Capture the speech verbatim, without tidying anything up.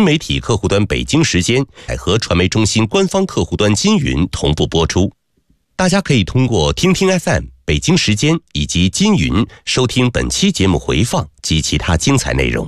媒体客户端北京时间和传媒中心官方客户端金云同步播出。大家可以通过听听 F M、北京时间以及金云收听本期节目回放及其他精彩内容。